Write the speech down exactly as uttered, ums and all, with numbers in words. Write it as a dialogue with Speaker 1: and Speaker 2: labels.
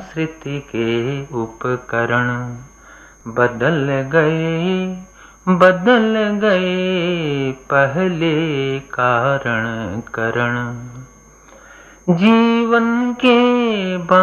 Speaker 1: संस्कृति के उपकरण बदल गए बदल गए पहले कारण करण जीवन के